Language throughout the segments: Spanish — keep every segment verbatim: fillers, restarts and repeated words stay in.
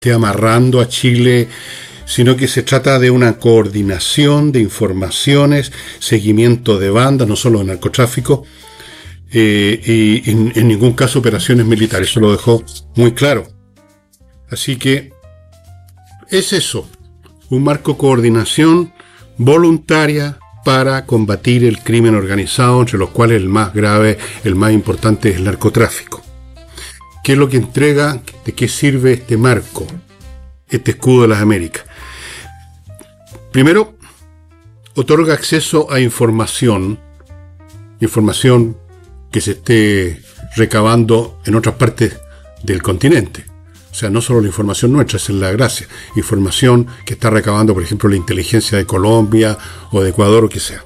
esté amarrando a Chile, sino que se trata de una coordinación de informaciones, seguimiento de bandas, no solo de narcotráfico, eh, y en, en ningún caso operaciones militares. Eso lo dejó muy claro. Así que es eso, un marco de coordinación voluntaria para combatir el crimen organizado, entre los cuales el más grave, el más importante es el narcotráfico. ¿Qué es lo que entrega? ¿De qué sirve este marco, este escudo de las Américas? Primero, otorga acceso a información, información que se esté recabando en otras partes del continente. O sea, no solo la información nuestra, esa es la gracia. Información que está recabando, por ejemplo, la inteligencia de Colombia o de Ecuador o que sea.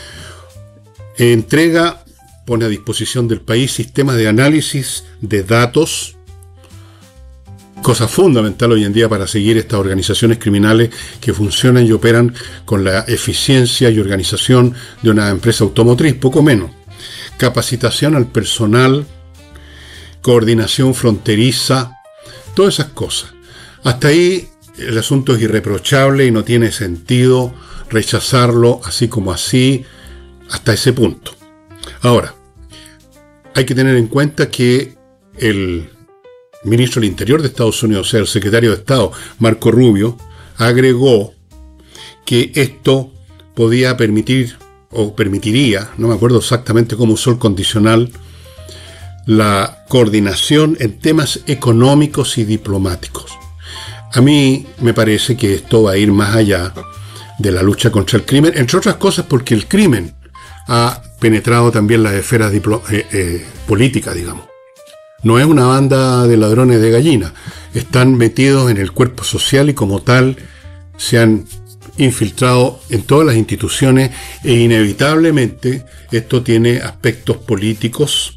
Entrega, pone a disposición del país sistemas de análisis de datos, cosa fundamental hoy en día para seguir estas organizaciones criminales que funcionan y operan con la eficiencia y organización de una empresa automotriz, poco menos. Capacitación al personal, coordinación fronteriza, todas esas cosas. Hasta ahí el asunto es irreprochable y no tiene sentido rechazarlo así como así, hasta ese punto. Ahora, hay que tener en cuenta que el ministro del Interior de Estados Unidos, o sea, el secretario de Estado, Marco Rubio, agregó que esto podía permitir, o permitiría, no me acuerdo exactamente cómo usó el condicional, la coordinación en temas económicos y diplomáticos. A mí me parece que esto va a ir más allá de la lucha contra el crimen, entre otras cosas porque el crimen ha penetrado también las esferas diplo- eh, eh, políticas, digamos. No es una banda de ladrones de gallinas, están metidos en el cuerpo social y como tal se han infiltrado en todas las instituciones e inevitablemente esto tiene aspectos políticos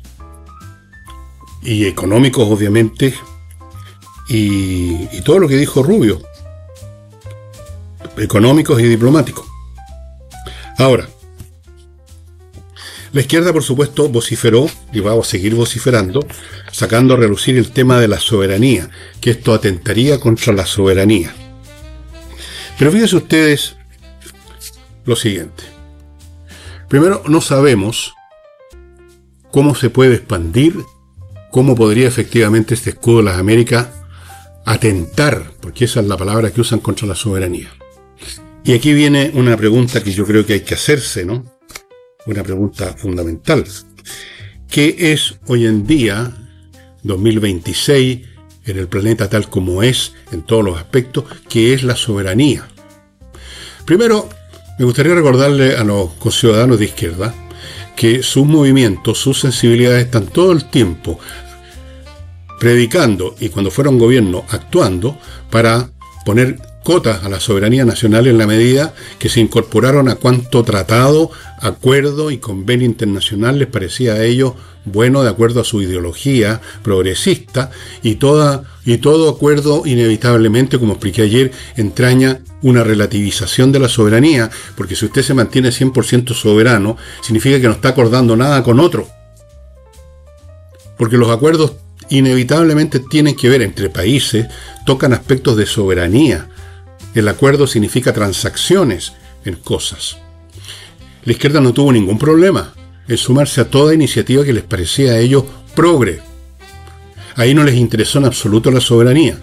y económicos, obviamente, y, y todo lo que dijo Rubio, económicos y diplomáticos. Ahora, la izquierda, por supuesto, vociferó, y va a seguir vociferando, sacando a relucir el tema de la soberanía, que esto atentaría contra la soberanía. Pero fíjense ustedes lo siguiente. Primero, no sabemos cómo se puede expandir, cómo podría efectivamente este escudo de las Américas atentar, porque esa es la palabra que usan, contra la soberanía. Y aquí viene una pregunta que yo creo que hay que hacerse, ¿no? Una pregunta fundamental. ¿Qué es hoy en día, dos mil veintiséis, en el planeta tal como es, en todos los aspectos, qué es la soberanía? Primero, me gustaría recordarle a los conciudadanos de izquierda que sus movimientos, sus sensibilidades están todo el tiempo predicando y cuando fueron gobierno actuando para poner cotas a la soberanía nacional en la medida que se incorporaron a cuanto tratado, acuerdo y convenio internacional les parecía a ellos bueno de acuerdo a su ideología progresista, y, toda, y todo acuerdo inevitablemente, como expliqué ayer, entraña una relativización de la soberanía, porque si usted se mantiene cien por ciento soberano, significa que no está acordando nada con otro. Porque los acuerdos inevitablemente tienen que ver entre países, tocan aspectos de soberanía. El acuerdo significa transacciones en cosas. La izquierda no tuvo ningún problema en sumarse a toda iniciativa que les parecía a ellos progre. Ahí no les interesó en absoluto la soberanía.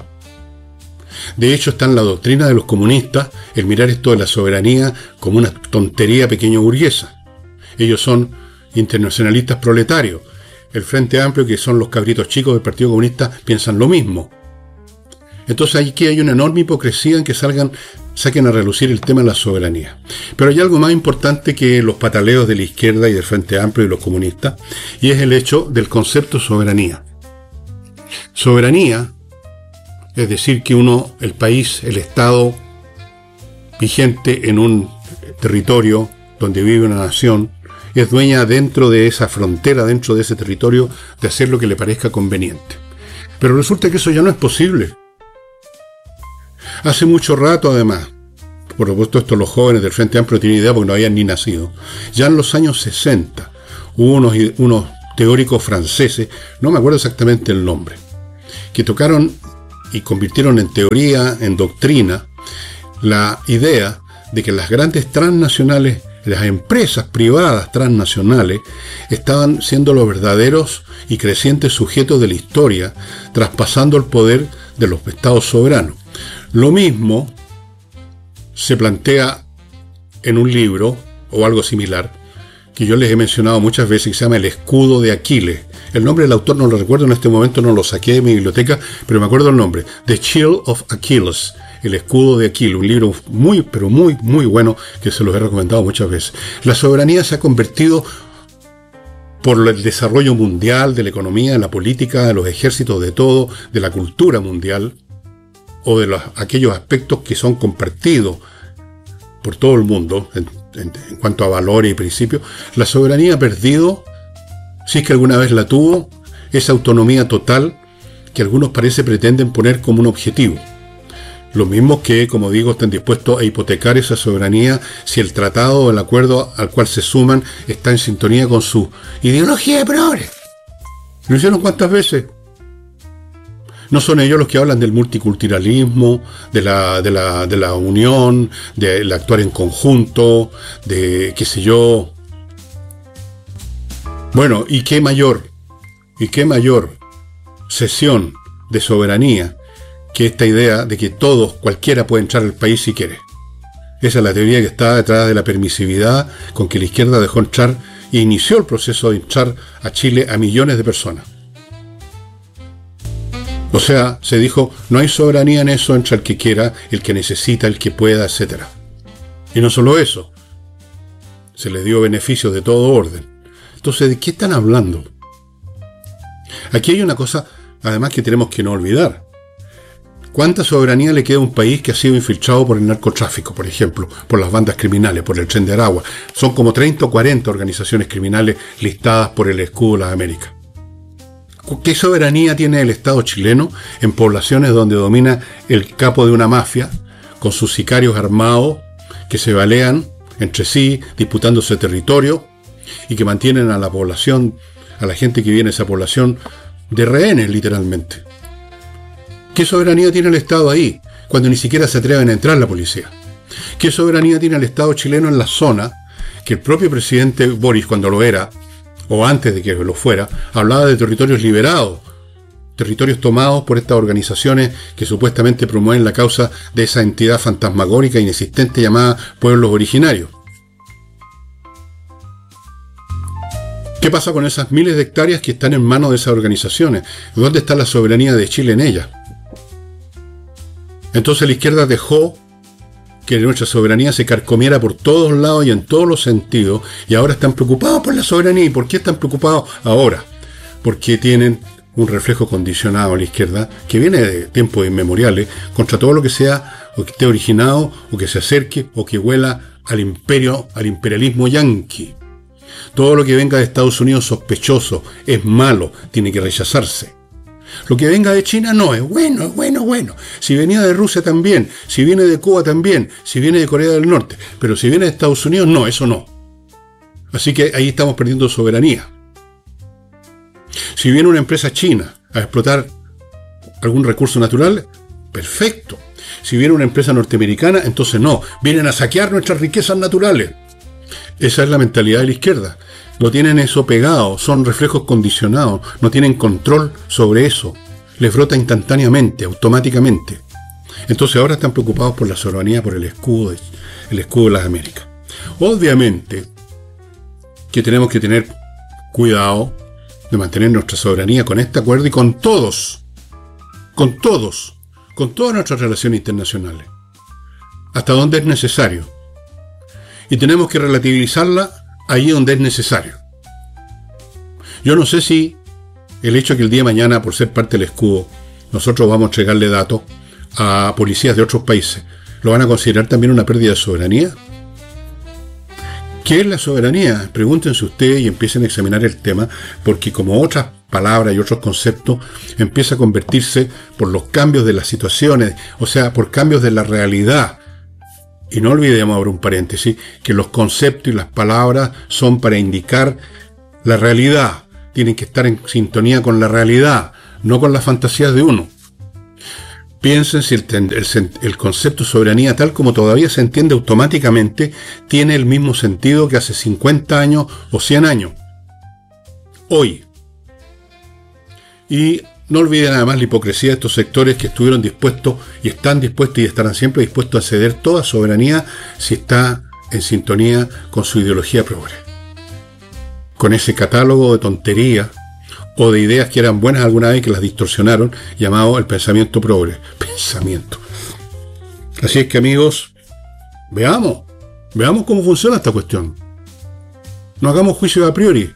De hecho, está en la doctrina de los comunistas el mirar esto de la soberanía como una tontería pequeño burguesa. Ellos son internacionalistas proletarios. El Frente Amplio, que son los cabritos chicos del Partido Comunista, piensan lo mismo. Entonces aquí hay una enorme hipocresía en que salgan, saquen a relucir el tema de la soberanía. Pero hay algo más importante que los pataleos de la izquierda y del Frente Amplio y los comunistas, y es el hecho del concepto soberanía. Soberanía, es decir, que uno, el país, el Estado vigente en un territorio donde vive una nación, es dueña dentro de esa frontera, dentro de ese territorio, de hacer lo que le parezca conveniente. Pero resulta que eso ya no es posible. Hace mucho rato, además, por supuesto esto los jóvenes del Frente Amplio no tienen idea porque no habían ni nacido, ya en los años sesenta hubo unos, unos teóricos franceses, no me acuerdo exactamente el nombre, que tocaron y convirtieron en teoría, en doctrina, la idea de que las grandes transnacionales, las empresas privadas transnacionales, estaban siendo los verdaderos y crecientes sujetos de la historia, traspasando el poder de los estados soberanos. Lo mismo se plantea en un libro, o algo similar, que yo les he mencionado muchas veces, que se llama El escudo de Aquiles. El nombre del autor no lo recuerdo en este momento, no lo saqué de mi biblioteca, pero me acuerdo el nombre. The Shield of Achilles, El escudo de Aquiles, un libro muy, pero muy, muy bueno, que se los he recomendado muchas veces. La soberanía se ha convertido, por el desarrollo mundial de la economía, de la política, de los ejércitos, de todo, de la cultura mundial, o de los, aquellos aspectos que son compartidos por todo el mundo, en, en, en cuanto a valores y principios, la soberanía ha perdido, si es que alguna vez la tuvo, esa autonomía total que algunos parece pretenden poner como un objetivo. Los mismos que, como digo, están dispuestos a hipotecar esa soberanía si el tratado o el acuerdo al cual se suman está en sintonía con su ideología de progres. ¿Lo hicieron cuántas veces? No son ellos los que hablan del multiculturalismo, de la, de la, de la unión, del actuar en conjunto, de qué sé yo. Bueno, ¿y qué mayor, y qué mayor cesión de soberanía que esta idea de que todos, cualquiera puede entrar al país si quiere? Esa es la teoría que está detrás de la permisividad con que la izquierda dejó entrar e inició el proceso de entrar a Chile a millones de personas. O sea, se dijo, no hay soberanía en eso, entra el que quiera, el que necesita, el que pueda, etcétera. Y no solo eso, se les dio beneficios de todo orden. Entonces, ¿de qué están hablando? Aquí hay una cosa, además, que tenemos que no olvidar. ¿Cuánta soberanía le queda a un país que ha sido infiltrado por el narcotráfico, por ejemplo, por las bandas criminales, por el Tren de Aragua? Son como treinta o cuarenta organizaciones criminales listadas por el Escudo de las Américas. ¿Qué soberanía tiene el Estado chileno en poblaciones donde domina el capo de una mafia, con sus sicarios armados, que se balean entre sí, disputándose territorio, y que mantienen a la población, a la gente que viene a esa población, de rehenes, literalmente? ¿Qué soberanía tiene el Estado ahí, cuando ni siquiera se atreven a entrar la policía? ¿Qué soberanía tiene el Estado chileno en la zona, que el propio presidente Boris, cuando lo era, o antes de que lo fuera, hablaba de territorios liberados, territorios tomados por estas organizaciones que supuestamente promueven la causa de esa entidad fantasmagórica e inexistente llamada pueblos originarios? ¿Qué pasa con esas miles de hectáreas que están en manos de esas organizaciones? ¿Dónde está la soberanía de Chile en ellas? Entonces la izquierda dejó que nuestra soberanía se carcomiera por todos lados y en todos los sentidos, y ahora están preocupados por la soberanía. ¿Y por qué están preocupados ahora? Porque tienen un reflejo condicionado a la izquierda que viene de tiempos inmemoriales contra todo lo que sea, o que esté originado, o que se acerque, o que huela al imperio, al imperialismo yanqui. Todo lo que venga de Estados Unidos sospechoso, es malo, tiene que rechazarse. Lo que venga de China no, es bueno, es bueno, bueno. Si venía de Rusia también, si viene de Cuba también, si viene de Corea del Norte, pero si viene de Estados Unidos, no, eso no. Así que ahí estamos perdiendo soberanía. Si viene una empresa china a explotar algún recurso natural, perfecto. Si viene una empresa norteamericana, entonces no, vienen a saquear nuestras riquezas naturales. Esa es la mentalidad de la izquierda. No tienen eso pegado, son reflejos condicionados, no tienen control sobre eso. Les brota instantáneamente, automáticamente. Entonces ahora están preocupados por la soberanía, por el escudo, el escudo de las Américas. Obviamente que tenemos que tener cuidado de mantener nuestra soberanía con este acuerdo y con todos, con todos, con todas nuestras relaciones internacionales, hasta donde es necesario. Y tenemos que relativizarla ahí donde es necesario. Yo no sé si el hecho de que el día de mañana, por ser parte del escudo, nosotros vamos a entregarle datos a policías de otros países, ¿lo van a considerar también una pérdida de soberanía? ¿Qué es la soberanía? Pregúntense ustedes y empiecen a examinar el tema, porque como otras palabras y otros conceptos, empieza a convertirse por los cambios de las situaciones, o sea, por cambios de la realidad. Y no olvidemos, abro un paréntesis, que los conceptos y las palabras son para indicar la realidad. Tienen que estar en sintonía con la realidad, no con las fantasías de uno. Piensen si el, el, el concepto de soberanía, tal como todavía se entiende automáticamente, tiene el mismo sentido que hace cincuenta años o cien años. Hoy. Y no olviden además la hipocresía de estos sectores que estuvieron dispuestos y están dispuestos y estarán siempre dispuestos a ceder toda soberanía si está en sintonía con su ideología progre. Con ese catálogo de tonterías o de ideas que eran buenas alguna vez y que las distorsionaron, llamado el pensamiento progre. Pensamiento. Así es que, amigos, veamos, veamos cómo funciona esta cuestión. No hagamos juicio a priori.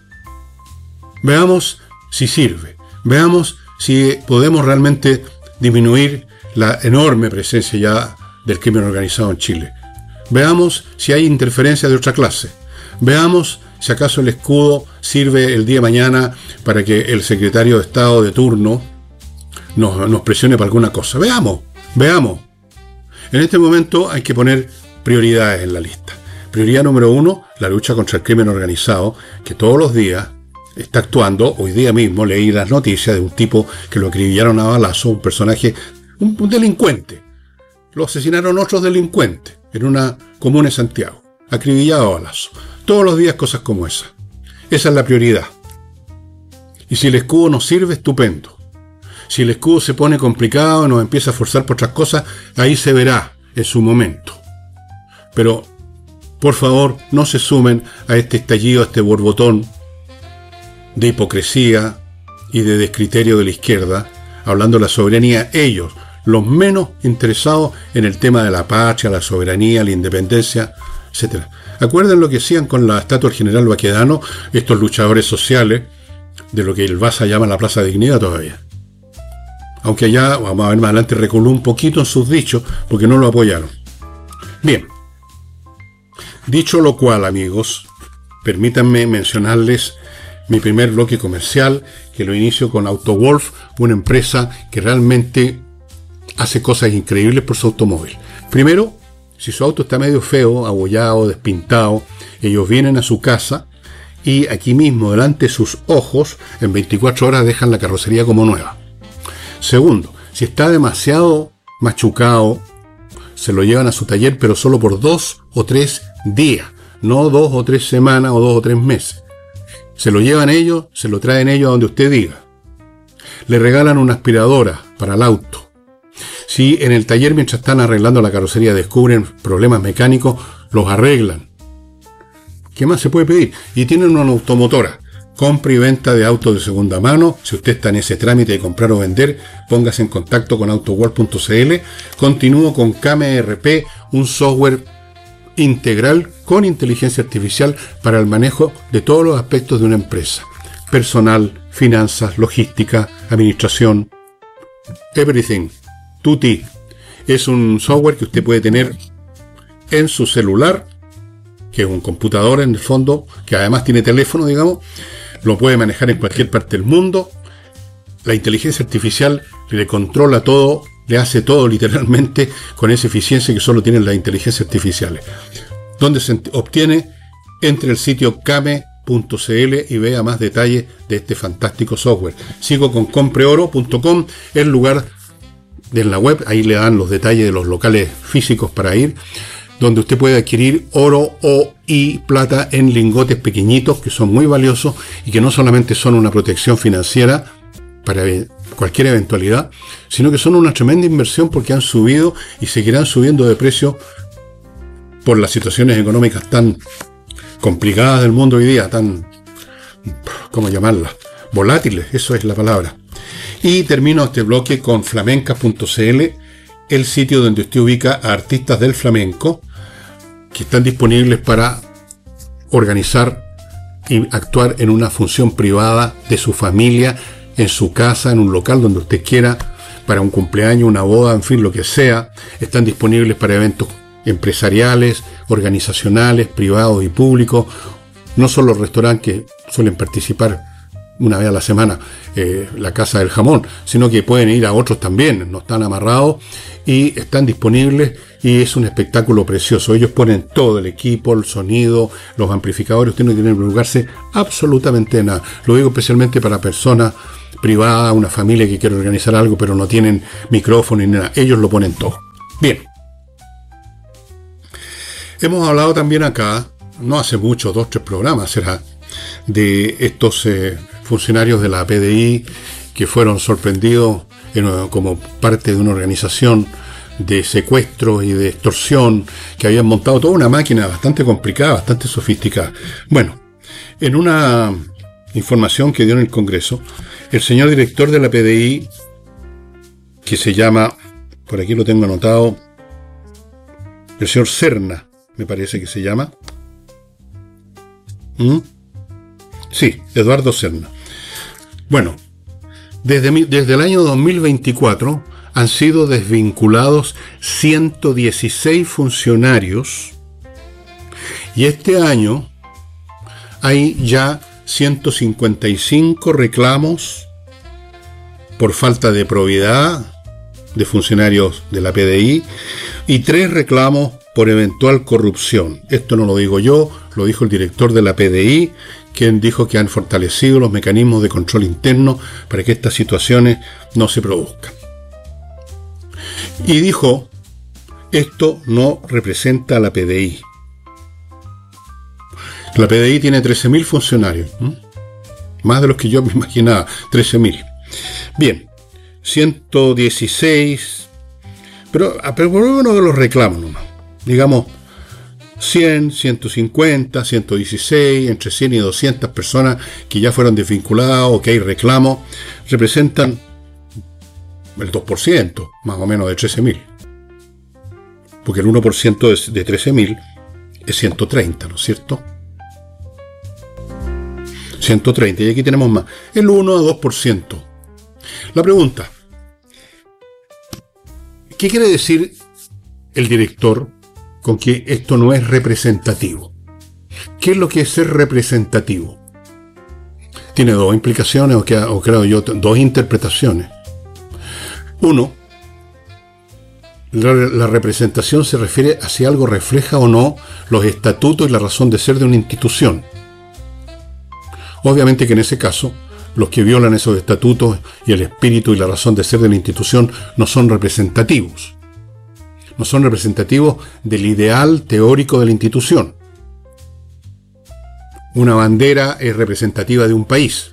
Veamos si sirve. Veamos si podemos realmente disminuir la enorme presencia ya del crimen organizado en Chile. Veamos si hay interferencia de otra clase. Veamos si acaso el escudo sirve el día de mañana para que el secretario de Estado de turno nos, nos presione para alguna cosa. Veamos, veamos. En este momento hay que poner prioridades en la lista. Prioridad número uno, la lucha contra el crimen organizado, que todos los días está actuando. Hoy día mismo leí las noticias de un tipo que lo acribillaron a balazo, un personaje, un, un delincuente. Lo asesinaron otros delincuentes en una comuna en Santiago, acribillado a balazo. Todos los días cosas como esa. Esa es la prioridad. Y si el escudo nos sirve, estupendo. Si el escudo se pone complicado y nos empieza a forzar por otras cosas, ahí se verá en su momento. Pero, por favor, no se sumen a este estallido, a este borbotón de hipocresía y de descriterio de la izquierda, hablando de la soberanía, ellos, los menos interesados en el tema de la patria, la soberanía, la independencia, etcétera. Acuerden lo que hacían con la estatua del general Baquedano, estos luchadores sociales, de lo que el Baza llama la Plaza de Dignidad todavía. Aunque allá, vamos a ver más adelante, reculó un poquito en sus dichos, porque no lo apoyaron. Bien. Dicho lo cual, amigos, permítanme mencionarles mi primer bloque comercial, que lo inicio con AutoWolf, una empresa que realmente hace cosas increíbles por su automóvil. Primero, si su auto está medio feo, abollado, despintado, ellos vienen a su casa y aquí mismo, delante de sus ojos, en veinticuatro horas dejan la carrocería como nueva. Segundo, si está demasiado machucado, se lo llevan a su taller, pero solo por dos o tres días, no dos o tres semanas o dos o tres meses. Se lo llevan ellos, se lo traen ellos a donde usted diga. Le regalan una aspiradora para el auto. Si en el taller, mientras están arreglando la carrocería, descubren problemas mecánicos, los arreglan. ¿Qué más se puede pedir? Y tienen una automotora. Compra y venta de autos de segunda mano. Si usted está en ese trámite de comprar o vender, póngase en contacto con autoworld punto c l. Continúo con K M R P, un software integral con inteligencia artificial para el manejo de todos los aspectos de una empresa. Personal, finanzas, logística, administración, everything. Tutti. Es un software que usted puede tener en su celular, que es un computador en el fondo, que además tiene teléfono, digamos, lo puede manejar en cualquier parte del mundo. La inteligencia artificial le controla todo, le hace todo literalmente con esa eficiencia que solo tienen las inteligencias artificiales. Donde se obtiene, entre el sitio K M E punto c l y vea más detalles de este fantástico software. Sigo con compre oro punto com, el lugar de la web, ahí le dan los detalles de los locales físicos para ir, donde usted puede adquirir oro o y plata en lingotes pequeñitos que son muy valiosos y que no solamente son una protección financiera para cualquier eventualidad, sino que son una tremenda inversión porque han subido y seguirán subiendo de precio por las situaciones económicas tan complicadas del mundo hoy día, tan, ¿cómo llamarlas? Volátiles, eso es la palabra. Y termino este bloque con flamencas punto c l, el sitio donde usted ubica a artistas del flamenco que están disponibles para organizar y actuar en una función privada de su familia, en su casa, en un local donde usted quiera, para un cumpleaños, una boda, en fin, lo que sea. Están disponibles para eventos empresariales, organizacionales, privados y públicos. No solo los restaurantes que suelen participar una vez a la semana eh, la Casa del Jamón, sino que pueden ir a otros también, no están amarrados y están disponibles y es un espectáculo precioso. Ellos ponen todo, el equipo, el sonido, los amplificadores, usted no tiene que preocuparse absolutamente de nada. Lo digo especialmente para personas privadas, una familia que quiere organizar algo pero no tienen micrófono ni nada, ellos lo ponen todo. Bien. Hemos hablado también acá, no hace mucho, dos, tres programas será, de estos eh, funcionarios de la P D I que fueron sorprendidos en, como parte de una organización de secuestro y de extorsión, que habían montado toda una máquina bastante complicada, bastante sofisticada. Bueno, en una información que dio en el Congreso, el señor director de la P D I, que se llama, por aquí lo tengo anotado, el señor Serna, me parece que se llama. ¿Mm? Sí, Eduardo Serna. Bueno, desde, desde el año dos mil veinticuatro han sido desvinculados ciento dieciséis funcionarios y este año hay ya ciento cincuenta y cinco reclamos por falta de probidad de funcionarios de la P D I y tres reclamos por eventual corrupción. Esto no lo digo yo, lo dijo el director de la P D I, quien dijo que han fortalecido los mecanismos de control interno para que estas situaciones no se produzcan. Y dijo, esto no representa a la P D I. La P D I tiene trece mil funcionarios, ¿eh? Más de los que yo me imaginaba, trece mil. Bien, ciento dieciséis, pero, pero por uno de los reclamos nomás. Digamos, cien, ciento cincuenta, ciento dieciséis, entre cien y doscientas personas que ya fueron desvinculadas o que hay reclamos, representan el dos por ciento, más o menos, de trece mil. Porque el uno por ciento de trece mil es ciento treinta, ¿no es cierto? ciento treinta, y aquí tenemos más. El uno a dos por ciento. La pregunta, ¿qué quiere decir el director con que esto no es representativo? ¿Qué es lo que es ser representativo? Tiene dos implicaciones, o, que, o creo yo, dos interpretaciones. Uno, la, la representación se refiere a si algo refleja o no los estatutos y la razón de ser de una institución. Obviamente que en ese caso, los que violan esos estatutos y el espíritu y la razón de ser de la institución no son representativos. No son representativos del ideal teórico de la institución. Una bandera es representativa de un país.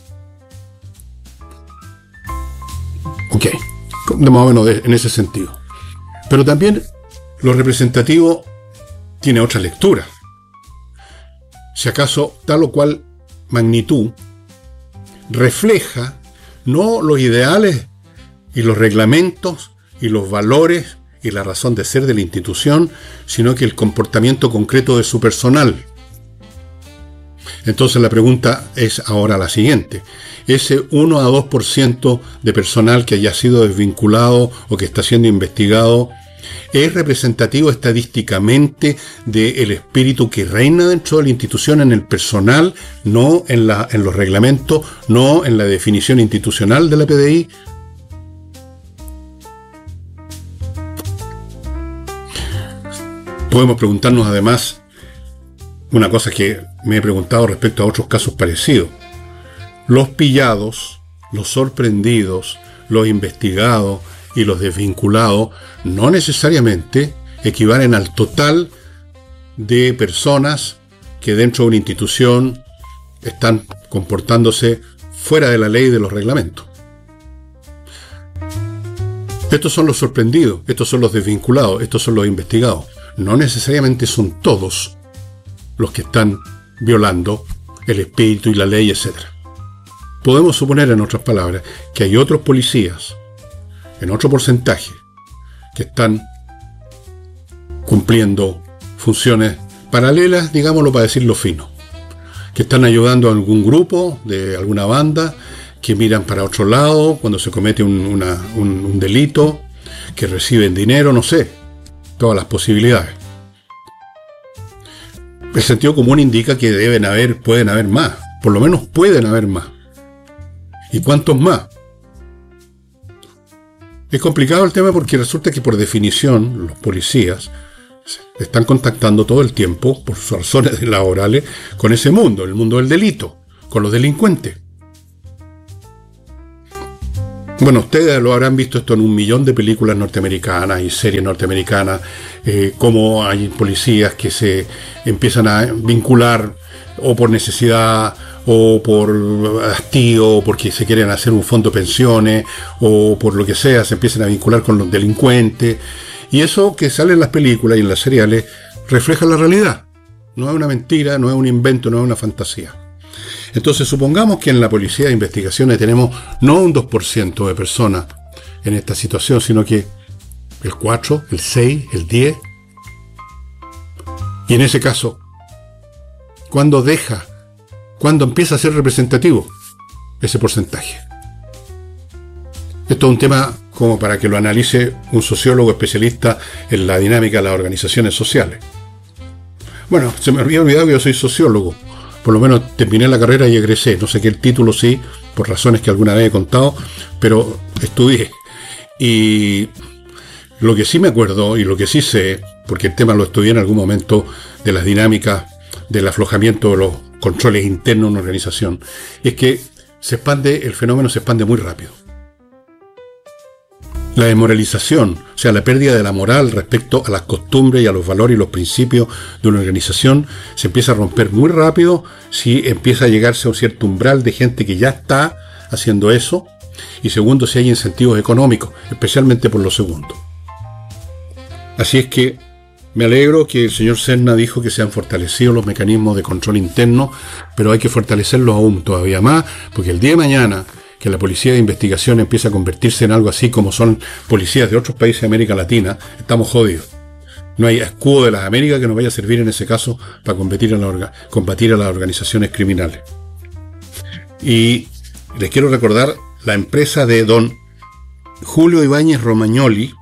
Ok, de más o menos de, en ese sentido. Pero también lo representativo tiene otra lectura. Si acaso tal o cual magnitud refleja no los ideales y los reglamentos y los valores y la razón de ser de la institución, sino que el comportamiento concreto de su personal. Entonces la pregunta es ahora la siguiente. Ese uno a dos por ciento de personal que haya sido desvinculado o que está siendo investigado, ¿es representativo estadísticamente del espíritu que reina dentro de la institución en el personal, no en, la, en los reglamentos, no en la definición institucional de la P D I? Podemos preguntarnos además una cosa que me he preguntado respecto a otros casos parecidos. Los pillados, los sorprendidos, los investigados y los desvinculados no necesariamente equivalen al total de personas que dentro de una institución están comportándose fuera de la ley y de los reglamentos. Estos son los sorprendidos, estos son los desvinculados, estos son los investigados. No necesariamente son todos los que están violando el espíritu y la ley, etcétera. Podemos suponer, en otras palabras, que hay otros policías, en otro porcentaje, que están cumpliendo funciones paralelas, digámoslo para decirlo fino, que están ayudando a algún grupo de alguna banda, que miran para otro lado cuando se comete un, una, un, un delito, que reciben dinero, no sé, todas las posibilidades. El sentido común indica que deben haber, pueden haber más, por lo menos pueden haber más. ¿Y cuántos más? Es complicado el tema porque resulta que por definición los policías están contactando todo el tiempo, por sus razones laborales, con ese mundo, el mundo del delito, con los delincuentes. Bueno, ustedes lo habrán visto esto en un millón de películas norteamericanas y series norteamericanas, eh, cómo hay policías que se empiezan a vincular o por necesidad o por hastío, o porque se quieren hacer un fondo de pensiones, o por lo que sea, se empiezan a vincular con los delincuentes. Y eso que sale en las películas y en las seriales refleja la realidad. No es una mentira, no es un invento, no es una fantasía. Entonces, supongamos que en la Policía de Investigaciones tenemos no un dos por ciento de personas en esta situación, sino que el cuatro, el seis, el diez. Y en ese caso, ¿cuándo deja? ¿Cuándo empieza a ser representativo ese porcentaje? Esto es un tema como para que lo analice un sociólogo especialista en la dinámica de las organizaciones sociales. Bueno, se me había olvidado que yo soy sociólogo. Por lo menos terminé la carrera y egresé. No sé qué el título sí, por razones que alguna vez he contado, pero estudié. Y lo que sí me acuerdo y lo que sí sé, porque el tema lo estudié en algún momento, de las dinámicas del aflojamiento de los controles internos en una organización, es que se expande, el fenómeno se expande muy rápido. La desmoralización, o sea, la pérdida de la moral respecto a las costumbres y a los valores y los principios de una organización, se empieza a romper muy rápido si empieza a llegarse a un cierto umbral de gente que ya está haciendo eso, y segundo, si hay incentivos económicos, especialmente por lo segundo. Así es que me alegro que el señor Serna dijo que se han fortalecido los mecanismos de control interno, pero hay que fortalecerlos aún todavía más, porque el día de mañana que la policía de investigación empieza a convertirse en algo así como son policías de otros países de América Latina, estamos jodidos. No hay escudo de las Américas que nos vaya a servir en ese caso para combatir a, la orga, combatir a las organizaciones criminales. Y les quiero recordar la empresa de don Julio Ibáñez Romagnoli,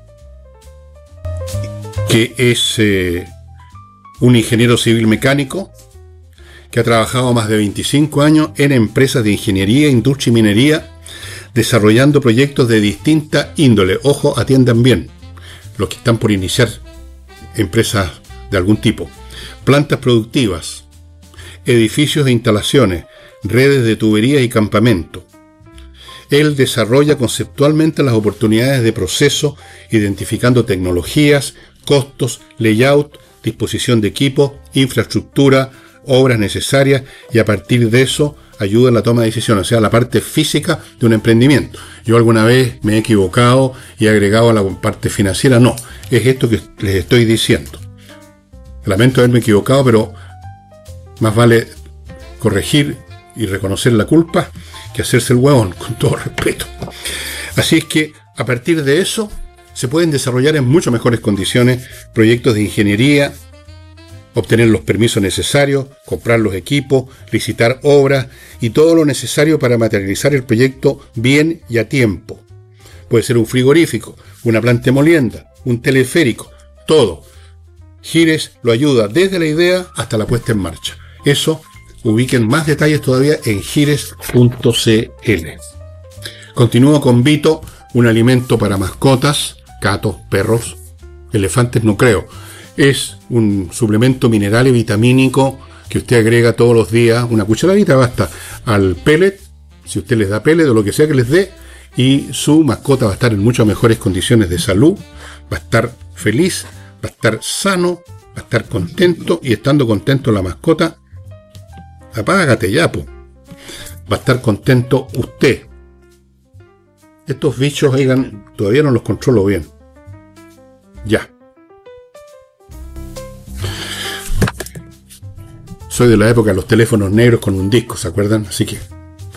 que es eh, un ingeniero civil mecánico, que ha trabajado más de veinticinco años en empresas de ingeniería, industria y minería, desarrollando proyectos de distinta índole. Ojo, atiendan bien, los que están por iniciar empresas de algún tipo. Plantas productivas, edificios de instalaciones, redes de tuberías y campamento. Él desarrolla conceptualmente las oportunidades de proceso, identificando tecnologías, costos, layout, disposición de equipo, infraestructura, obras necesarias, y a partir de eso ayuda en la toma de decisiones, o sea, la parte física de un emprendimiento. Yo alguna vez me he equivocado y he agregado a la parte financiera. No, es esto que les estoy diciendo. Lamento haberme equivocado, pero más vale corregir y reconocer la culpa que hacerse el huevón, con todo respeto. Así es que a partir de eso se pueden desarrollar en mucho mejores condiciones proyectos de ingeniería, obtener los permisos necesarios, comprar los equipos, licitar obras y todo lo necesario para materializar el proyecto bien y a tiempo. Puede ser un frigorífico, una planta de molienda, un teleférico, todo. Gires lo ayuda desde la idea hasta la puesta en marcha. Eso, ubiquen más detalles todavía en gires punto c l. Continúo con Vito, un alimento para mascotas, gatos, perros, elefantes no creo. Es un suplemento mineral y vitamínico que usted agrega todos los días, una cucharadita basta, al pellet, si usted les da pellet o lo que sea que les dé, y su mascota va a estar en muchas mejores condiciones de salud, va a estar feliz, va a estar sano, va a estar contento, y estando contento la mascota, apágate ya, po. Va a estar contento usted. Estos bichos, oigan, todavía no los controlo bien. Ya. Soy de la época de los teléfonos negros con un disco, ¿se acuerdan? Así que...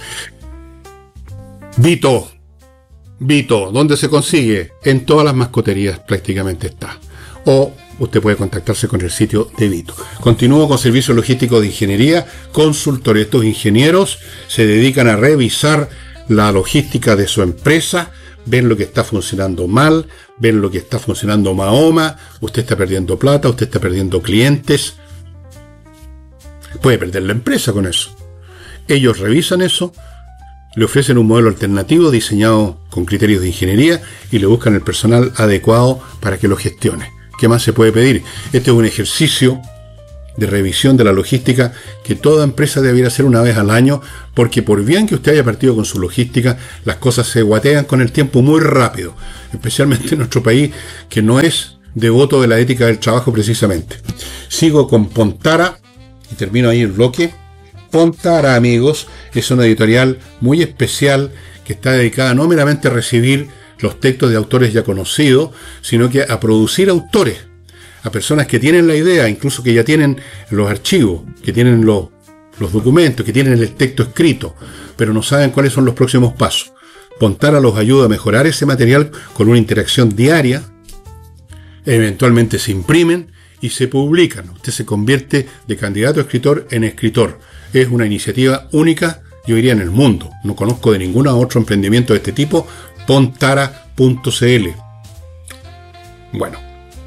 Vito. Vito, ¿dónde se consigue? En todas las mascoterías prácticamente está. O usted puede contactarse con el sitio de Vito. Continúo con servicios logísticos de ingeniería, consultoría. Estos ingenieros se dedican a revisar la logística de su empresa, ven lo que está funcionando mal, ven lo que está funcionando Mahoma, usted está perdiendo plata, usted está perdiendo clientes. Puede perder la empresa con eso. Ellos revisan eso, le ofrecen un modelo alternativo diseñado con criterios de ingeniería y le buscan el personal adecuado para que lo gestione. ¿Qué más se puede pedir? Este es un ejercicio de revisión de la logística que toda empresa debiera hacer una vez al año, porque por bien que usted haya partido con su logística, las cosas se guatean con el tiempo muy rápido, especialmente en nuestro país, que no es devoto de la ética del trabajo precisamente. Sigo con Pontara y termino ahí el bloque. Pontara, amigos, es una editorial muy especial que está dedicada no meramente a recibir los textos de autores ya conocidos, sino que a producir autores, a personas que tienen la idea, incluso que ya tienen los archivos, que tienen los, los documentos, que tienen el texto escrito, pero no saben cuáles son los próximos pasos. Pontara los ayuda a mejorar ese material con una interacción diaria, eventualmente se imprimen y se publican. Usted se convierte de candidato a escritor en escritor. Es una iniciativa única, yo diría, en el mundo. No conozco de ningún otro emprendimiento de este tipo. Pontara punto c l. Bueno.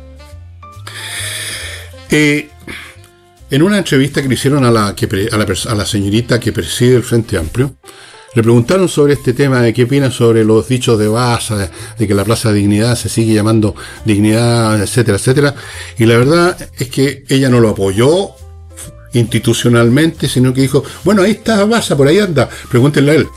Eh, en una entrevista que le hicieron a la, que, a, la, a la señorita que preside el Frente Amplio, le preguntaron sobre este tema de qué opina sobre los dichos de Baza, de, de que la Plaza Dignidad se sigue llamando Dignidad, etcétera, etcétera. Y la verdad es que ella no lo apoyó institucionalmente, sino que dijo, bueno, ahí está Baza, por ahí anda, pregúntenle a él.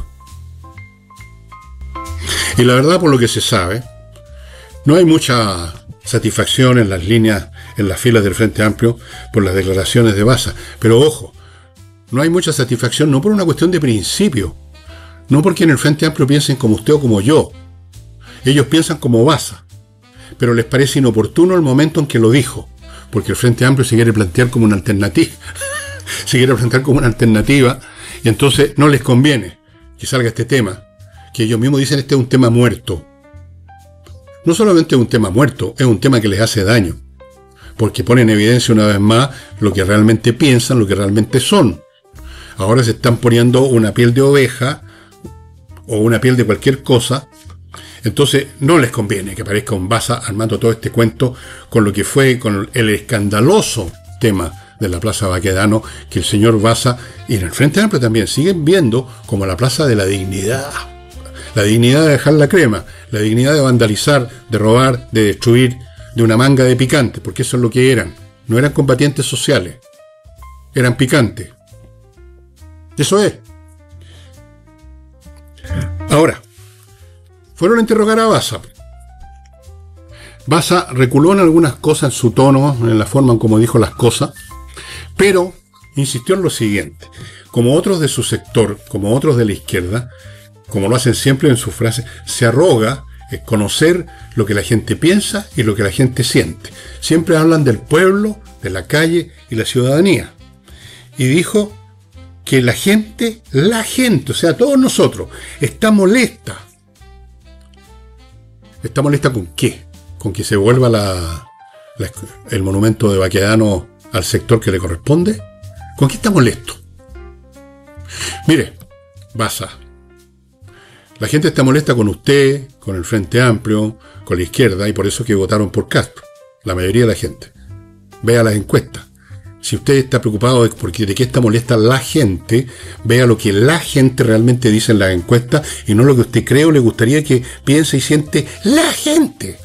Y la verdad, por lo que se sabe, no hay mucha satisfacción en las líneas, en las filas del Frente Amplio por las declaraciones de Baza. Pero ojo, no hay mucha satisfacción no por una cuestión de principio, no porque en el Frente Amplio piensen como usted o como yo. Ellos piensan como Baza, pero les parece inoportuno el momento en que lo dijo, porque el Frente Amplio se quiere plantear como una alternativa, se quiere plantear como una alternativa, y entonces no les conviene que salga este tema, que ellos mismos dicen este es un tema muerto. No solamente es un tema muerto, es un tema que les hace daño, porque pone en evidencia una vez más lo que realmente piensan, lo que realmente son. Ahora se están poniendo una piel de oveja o una piel de cualquier cosa, entonces no les conviene que aparezca un Baza armando todo este cuento con lo que fue, con el escandaloso tema de la Plaza Baquedano, que el señor Baza y en el Frente Amplio también siguen viendo como la Plaza de la Dignidad. La dignidad de dejar la crema, la dignidad de vandalizar, de robar, de destruir, de una manga de picantes, porque eso es lo que eran. No eran combatientes sociales, eran picantes. Eso es. Ahora, fueron a interrogar a Baza. Baza reculó en algunas cosas en su tono, en la forma en cómo dijo las cosas, pero insistió en lo siguiente. Como otros de su sector, como otros de la izquierda, como lo hacen siempre en sus frases, se arroga conocer lo que la gente piensa y lo que la gente siente. Siempre hablan del pueblo, de la calle y la ciudadanía. Y dijo que la gente, la gente, o sea, todos nosotros, está molesta. ¿Está molesta con qué? ¿Con que se vuelva la, la, el monumento de Baquedano al sector que le corresponde? ¿Con qué está molesto? Mire, Baza, la gente está molesta con usted, con el Frente Amplio, con la izquierda, y por eso que votaron por Castro. La mayoría de la gente. Vea las encuestas. Si usted está preocupado de, porque, de qué está molesta la gente, vea lo que la gente realmente dice en las encuestas y no lo que usted cree o le gustaría que piense y siente la gente.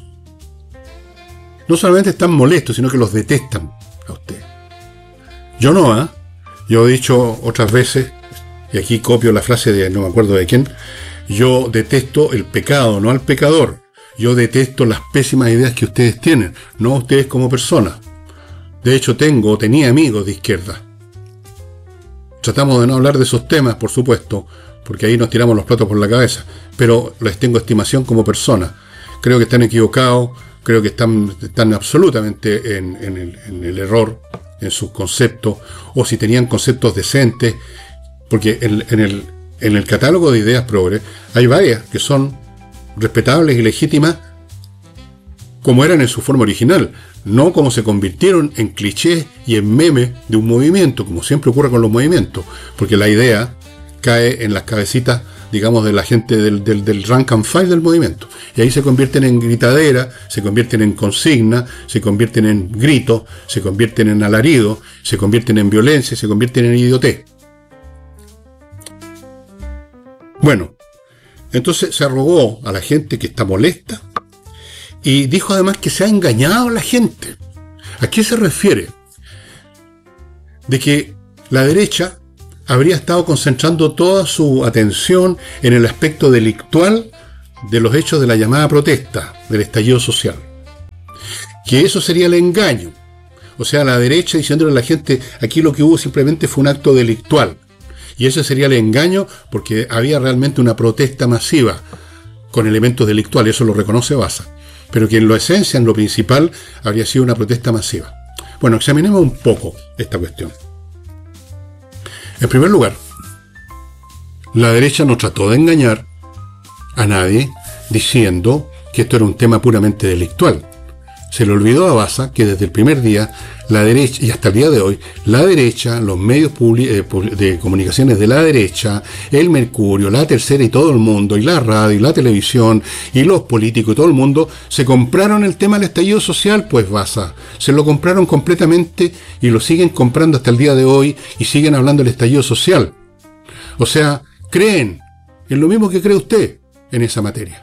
No solamente están molestos, sino que los detestan a usted. Yo no, ¿ah? ¿eh? Yo he dicho otras veces, y aquí copio la frase de no me acuerdo de quién, yo detesto el pecado, no al pecador. Yo detesto las pésimas ideas que ustedes tienen, no a ustedes como personas. De hecho, tengo o tenía amigos de izquierda. Tratamos de no hablar de esos temas, por supuesto, porque ahí nos tiramos los platos por la cabeza, pero les tengo estimación como personas. Creo que están equivocados, creo que están, están absolutamente en, en, el, en el error, en sus conceptos, o si tenían conceptos decentes, porque en, en, el, en el catálogo de ideas progres hay varias que son respetables y legítimas como eran en su forma original, no como se convirtieron en clichés y en memes de un movimiento, como siempre ocurre con los movimientos, porque la idea cae en las cabecitas, digamos, de la gente del, del, del rank and file del movimiento, y ahí se convierten en gritadera, se convierten en consigna, se convierten en gritos, se convierten en alarido, se convierten en violencia, se convierten en idiotez. Bueno, entonces se arrogó a la gente que está molesta y dijo además que se ha engañado a la gente. ¿A qué se refiere? De que la derecha habría estado concentrando toda su atención en el aspecto delictual de los hechos de la llamada protesta, del estallido social. Que eso sería el engaño. O sea, la derecha diciéndole a la gente, aquí lo que hubo simplemente fue un acto delictual. Y ese sería el engaño porque había realmente una protesta masiva con elementos delictuales, eso lo reconoce Baza. Pero que en lo esencia, en lo principal, habría sido una protesta masiva. Bueno, examinemos un poco esta cuestión. En primer lugar, la derecha no trató de engañar a nadie diciendo que esto era un tema puramente delictual. Se le olvidó a Baza que desde el primer día, la derecha, y hasta el día de hoy, la derecha, los medios de comunicaciones de la derecha, el Mercurio, la Tercera y todo el mundo, y la radio, y la televisión, y los políticos y todo el mundo, se compraron el tema del estallido social, pues Baza. Se lo compraron completamente y lo siguen comprando hasta el día de hoy y siguen hablando del estallido social. O sea, creen en lo mismo que cree usted en esa materia.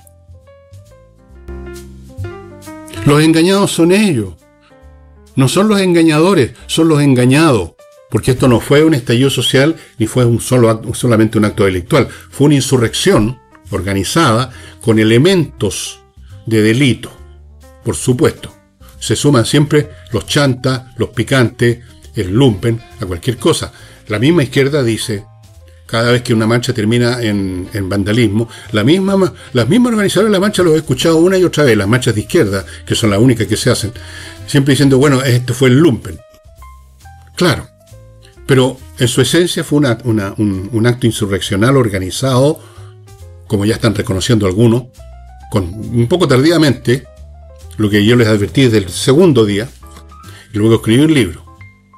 Los engañados son ellos. No son los engañadores, son los engañados. Porque esto no fue un estallido social ni fue un solo acto, solamente un acto delictual. Fue una insurrección organizada con elementos de delito. Por supuesto. Se suman siempre los chantas, los picantes, el lumpen, a cualquier cosa. La misma izquierda dice, cada vez que una marcha termina en, en vandalismo, la misma, las mismas organizadoras de la marcha los he escuchado una y otra vez, las marchas de izquierda, que son las únicas que se hacen, siempre diciendo, bueno, esto fue el lumpen. Claro, pero en su esencia fue una, una, un, un acto insurreccional organizado, como ya están reconociendo algunos, con un poco tardíamente, lo que yo les advertí desde el segundo día, y luego escribí un libro.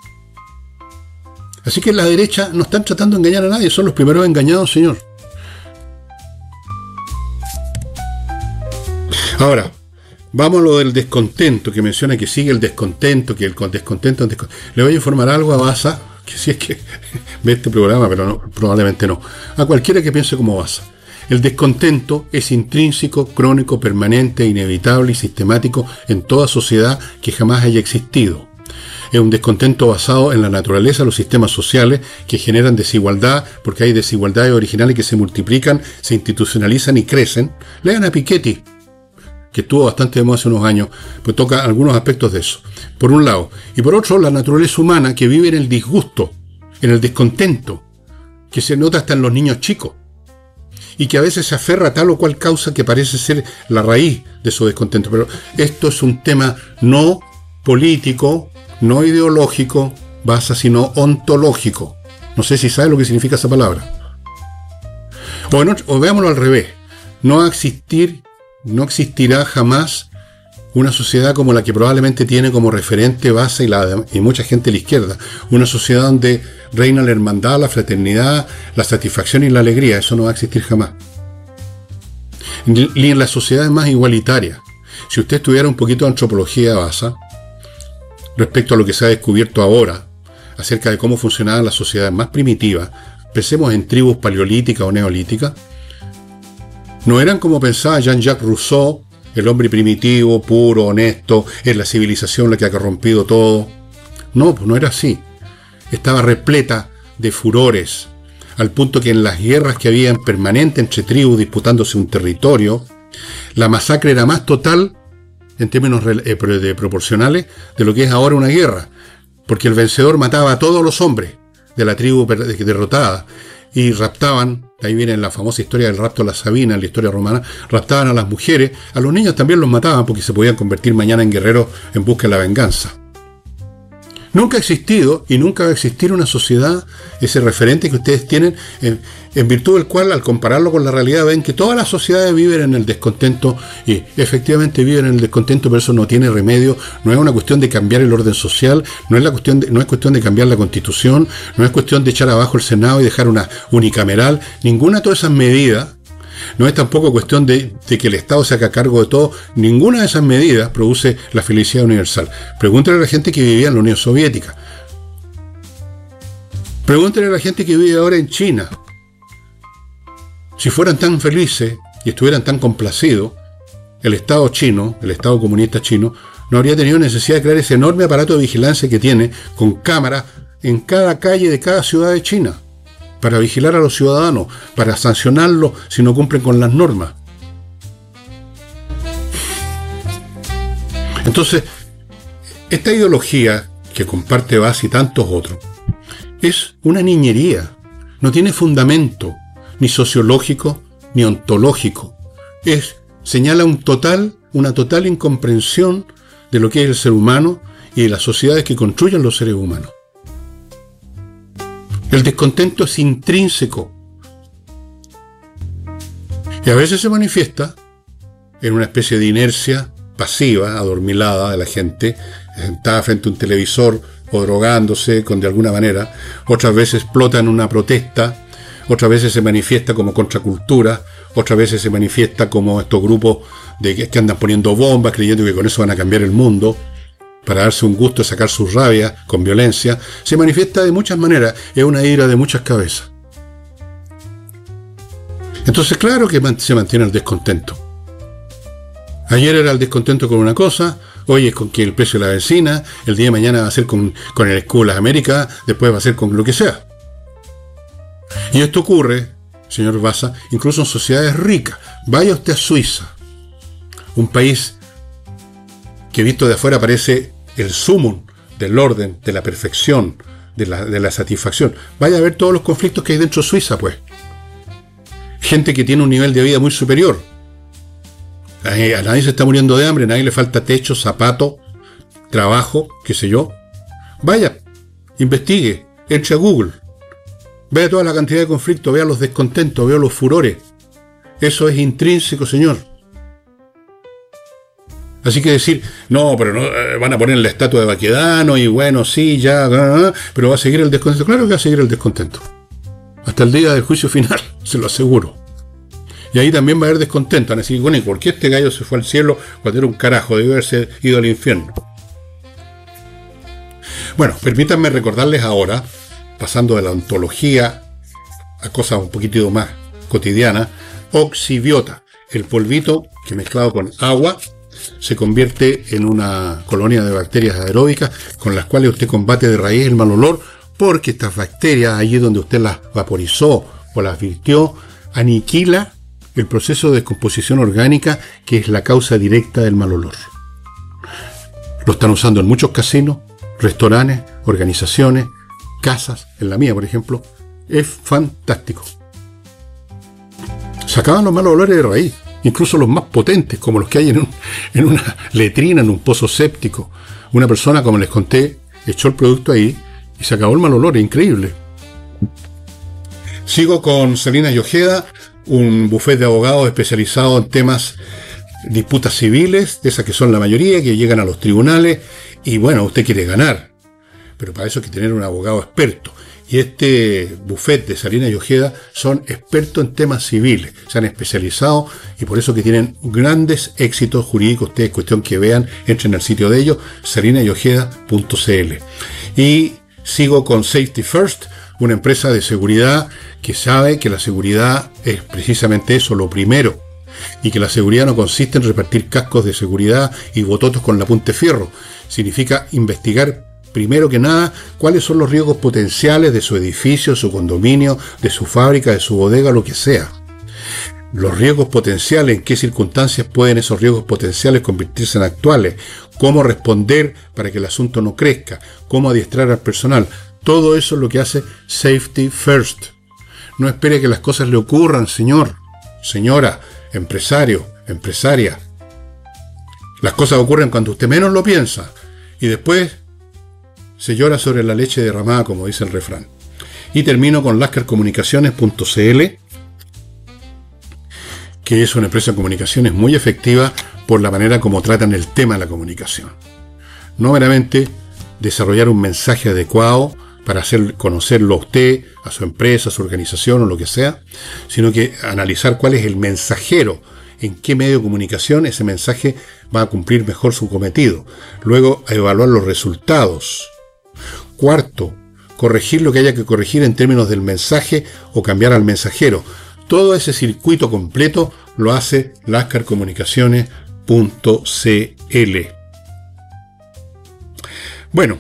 Así que la derecha no están tratando de engañar a nadie, son los primeros engañados, señor. Ahora, vamos a lo del descontento, que menciona que sigue el descontento, que el descontento, el descontento. Le voy a informar algo a Baza, que si es que ve este programa, pero no, probablemente no. A cualquiera que piense como Baza. El descontento es intrínseco, crónico, permanente, inevitable y sistemático en toda sociedad que jamás haya existido. Es un descontento basado en la naturaleza de los sistemas sociales que generan desigualdad, porque hay desigualdades originales que se multiplican, se institucionalizan y crecen. Lean a Piketty, que estuvo bastante de moda hace unos años, pues toca algunos aspectos de eso, por un lado. Y por otro, la naturaleza humana que vive en el disgusto, en el descontento, que se nota hasta en los niños chicos, y que a veces se aferra a tal o cual causa que parece ser la raíz de su descontento. Pero esto es un tema no político, no ideológico, Baza, sino ontológico. No sé si sabe lo que significa esa palabra. O, no, o veámoslo al revés. No va a existir, no existirá jamás una sociedad como la que probablemente tiene como referente Baza y, la, y mucha gente de la izquierda. Una sociedad donde reina la hermandad, la fraternidad, la satisfacción y la alegría. Eso no va a existir jamás. Ni, ni en las sociedades más igualitarias. Si usted estudiara un poquito de antropología Baza, respecto a lo que se ha descubierto ahora, acerca de cómo funcionaban las sociedades más primitivas, pensemos en tribus paleolíticas o neolíticas, no eran como pensaba Jean-Jacques Rousseau, el hombre primitivo, puro, honesto, es la civilización la que ha corrompido todo. No, pues no era así. Estaba repleta de furores, al punto que en las guerras que habían permanentes entre tribus disputándose un territorio, la masacre era más total en términos de proporcionales de lo que es ahora una guerra, porque el vencedor mataba a todos los hombres de la tribu derrotada y raptaban, ahí viene la famosa historia del rapto de las Sabinas, en la historia romana, raptaban a las mujeres, a los niños también los mataban porque se podían convertir mañana en guerreros en busca de la venganza. Nunca ha existido y nunca va a existir una sociedad, ese referente que ustedes tienen, en, en virtud del cual, al compararlo con la realidad, ven que todas las sociedades viven en el descontento y efectivamente viven en el descontento, pero eso no tiene remedio. No es una cuestión de cambiar el orden social, no es, la cuestión de, no es cuestión de cambiar la Constitución, no es cuestión de echar abajo el Senado y dejar una unicameral. Ninguna de todas esas medidas. No es tampoco cuestión de, de que el Estado se haga cargo de todo. Ninguna de esas medidas produce la felicidad universal. Pregúntale a la gente que vivía en la Unión Soviética. Pregúntale a la gente que vive ahora en China. Si fueran tan felices y estuvieran tan complacidos, el Estado chino, el Estado comunista chino, no habría tenido necesidad de crear ese enorme aparato de vigilancia que tiene, con cámaras en cada calle de cada ciudad de China, para vigilar a los ciudadanos, para sancionarlos si no cumplen con las normas. Entonces, esta ideología, que comparte Bas y tantos otros, es una niñería, no tiene fundamento, ni sociológico, ni ontológico. Es, señala un total, una total incomprensión de lo que es el ser humano y de las sociedades que construyen los seres humanos. El descontento es intrínseco y a veces se manifiesta en una especie de inercia pasiva, adormilada de la gente, sentada frente a un televisor o drogándose con de alguna manera. Otras veces explota en una protesta, otras veces se manifiesta como contracultura, otras veces se manifiesta como estos grupos de que, que andan poniendo bombas creyendo que con eso van a cambiar el mundo, para darse un gusto de sacar su rabia con violencia. Se manifiesta de muchas maneras, es una ira de muchas cabezas. Entonces, claro que se mantiene el descontento. Ayer era el descontento con una cosa, hoy es con que el precio de la benzina, el día de mañana va a ser con, con el escudo de las Américas, después va a ser con lo que sea. Y esto ocurre, señor Baza, incluso en sociedades ricas. Vaya usted a Suiza, un país que visto de afuera parece el sumum del orden, de la perfección, de la, de la satisfacción. Vaya a ver todos los conflictos que hay dentro de Suiza, pues. Gente que tiene un nivel de vida muy superior. A nadie se está muriendo de hambre, a nadie le falta techo, zapato, trabajo, qué sé yo. Vaya, investigue, entre a Google, vea toda la cantidad de conflictos, vea los descontentos, vea los furores. Eso es intrínseco, señor. Así que decir, no, pero no eh, van a poner la estatua de Baquedano y bueno, sí, ya, uh, pero va a seguir el descontento. Claro que va a seguir el descontento. Hasta el día del juicio final, se lo aseguro. Y ahí también va a haber descontento. Van a decir, bueno, ¿y por qué este gallo se fue al cielo cuando era un carajo? Debió haberse ido al infierno. Bueno, permítanme recordarles ahora, pasando de la ontología a cosas un poquitito más cotidianas, Oxibiota, el polvito que mezclado con agua se convierte en una colonia de bacterias aeróbicas con las cuales usted combate de raíz el mal olor, porque estas bacterias, allí donde usted las vaporizó o las virtió, aniquila el proceso de descomposición orgánica que es la causa directa del mal olor. Lo están usando en muchos casinos, restaurantes, organizaciones, casas, en la mía por ejemplo. Es fantástico. Se acaban los malos olores de raíz, incluso los más potentes, como los que hay en, un, en una letrina, en un pozo séptico. Una persona, como les conté, echó el producto ahí y se acabó el mal olor, es increíble. Sigo con Salinas y Ojeda, un bufete de abogados especializado en temas, disputas civiles, de esas que son la mayoría, que llegan a los tribunales, y bueno, usted quiere ganar, pero para eso hay que tener un abogado experto. Y este bufete de Salinas y Ojeda son expertos en temas civiles, se han especializado y por eso que tienen grandes éxitos jurídicos. Ustedes, cuestión que vean, entren al sitio de ellos, salinas y ojeda punto c l. Y sigo con Safety First, una empresa de seguridad que sabe que la seguridad es precisamente eso, lo primero, y que la seguridad no consiste en repartir cascos de seguridad y bototos con la punta de fierro. Significa investigar primero que nada cuáles son los riesgos potenciales de su edificio, de su condominio, de su fábrica, de su bodega, lo que sea. Los riesgos potenciales, en qué circunstancias pueden esos riesgos potenciales convertirse en actuales, cómo responder para que el asunto no crezca, cómo adiestrar al personal. Todo eso es lo que hace Safety First. No espere que las cosas le ocurran, señor, señora, empresario, empresaria. Las cosas ocurren cuando usted menos lo piensa y después se llora sobre la leche derramada, como dice el refrán. Y termino con lascar comunicaciones punto c l, que es una empresa de comunicaciones muy efectiva por la manera como tratan el tema de la comunicación. No meramente desarrollar un mensaje adecuado para hacer conocerlo a usted, a su empresa, a su organización o lo que sea, sino que analizar cuál es el mensajero, en qué medio de comunicación ese mensaje va a cumplir mejor su cometido. Luego, a evaluar los resultados. Cuarto, corregir lo que haya que corregir en términos del mensaje o cambiar al mensajero. Todo ese circuito completo lo hace lascar comunicaciones punto c l. Bueno,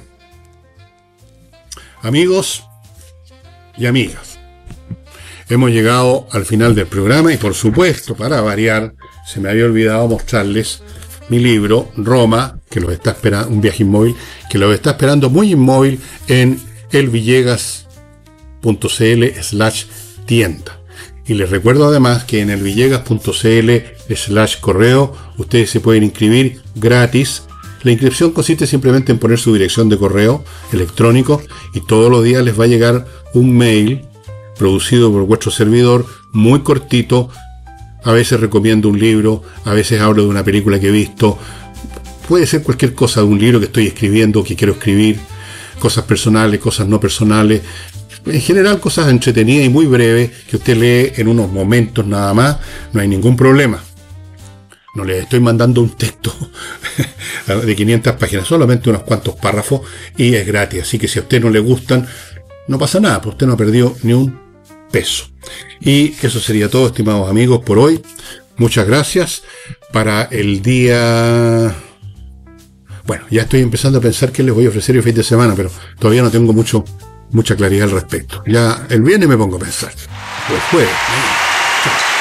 amigos y amigas, hemos llegado al final del programa y por supuesto, para variar, se me había olvidado mostrarles mi libro, Roma, que los está esperando, un viaje inmóvil, que los está esperando muy inmóvil en elvillegas punto c l slash tienda. Y les recuerdo además que en elvillegas punto c l slash correo ustedes se pueden inscribir gratis. La inscripción consiste simplemente en poner su dirección de correo electrónico y todos los días les va a llegar un mail producido por vuestro servidor, muy cortito. A veces recomiendo un libro, a veces hablo de una película que he visto. Puede ser cualquier cosa, de un libro que estoy escribiendo, que quiero escribir, cosas personales, cosas no personales. En general, cosas entretenidas y muy breves que usted lee en unos momentos nada más. No hay ningún problema. No les estoy mandando un texto de quinientas páginas, solamente unos cuantos párrafos y es gratis. Así que si a usted no le gustan, no pasa nada, porque usted no ha perdido ni un peso. Y eso sería todo, estimados amigos, por hoy. Muchas gracias. Para el día... Bueno, ya estoy empezando a pensar qué les voy a ofrecer el fin de semana, pero todavía no tengo mucho, mucha claridad al respecto. Ya el viernes me pongo a pensar. O el jueves.